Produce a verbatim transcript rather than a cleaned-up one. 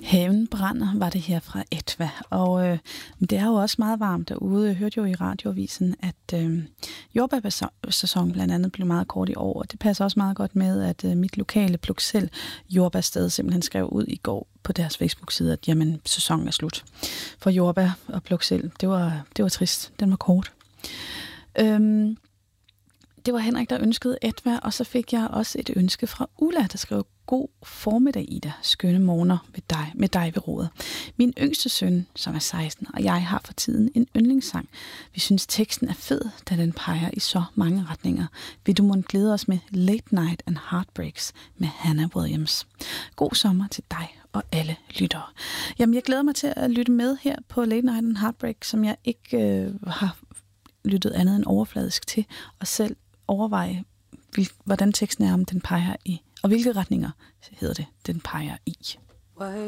Haven brænder var det her fra Etva, og øh, det er jo også meget varmt derude. Jeg hørte jo i radioavisen, at øh, jordbærsæsonen blandt andet blev meget kort i år, og det passer også meget godt med, at øh, mit lokale Pluk-Selv jordbærsted simpelthen skrev ud i går på deres Facebook-side, at jamen, sæsonen er slut for jordbær og Pluk-Selv. Det var, det var trist. Den var kort. Øhm, det var Henrik, der ønskede Etva, og så fik jeg også et ønske fra Ulla, der skrev: God formiddag, Ida. Skønne morgener med dig, med dig ved roret. Min yngste søn, som er seksten, og jeg har for tiden en yndlingssang. Vi synes, teksten er fed, da den peger i så mange retninger. Vil du måtte glæde os med Late Night and Heartbreaks med Hannah Williams. God sommer til dig og alle lyttere. Jamen, jeg glæder mig til at lytte med her på Late Night and Heartbreaks, som jeg ikke øh, har lyttet andet end overfladisk til, og selv overveje, hvordan teksten er, om den peger i, og hvilke retninger hedder det, den peger i.